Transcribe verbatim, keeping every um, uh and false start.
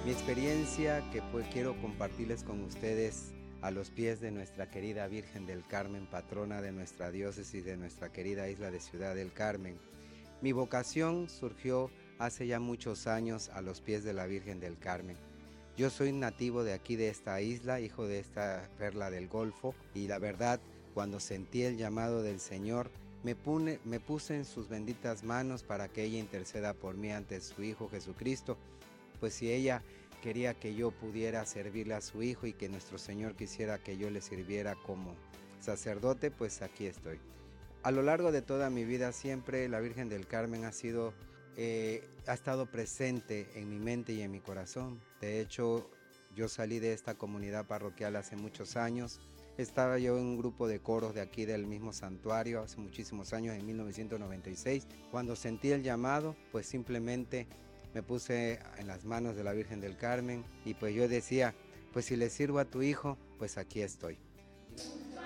Mi experiencia que pues quiero compartirles con ustedes a los pies de nuestra querida Virgen del Carmen, patrona de nuestra diócesis y de nuestra querida isla de Ciudad del Carmen. Mi vocación surgió hace ya muchos años a los pies de la Virgen del Carmen. Yo soy nativo de aquí de esta isla, hijo de esta perla del Golfo, y la verdad, cuando sentí el llamado del Señor, me, pune, me puse en sus benditas manos para que ella interceda por mí ante su Hijo Jesucristo. Pues si ella quería que yo pudiera servirle a su Hijo y que nuestro Señor quisiera que yo le sirviera como sacerdote, pues aquí estoy. A lo largo de toda mi vida siempre la Virgen del Carmen ha sido, eh, ha estado presente en mi mente y en mi corazón. De hecho, yo salí de esta comunidad parroquial hace muchos años. Estaba yo en un grupo de coros de aquí del mismo santuario hace muchísimos años, en mil novecientos noventa y seis. Cuando sentí el llamado, pues simplemente me puse en las manos de la Virgen del Carmen y pues yo decía, pues si le sirvo a tu Hijo, pues aquí estoy.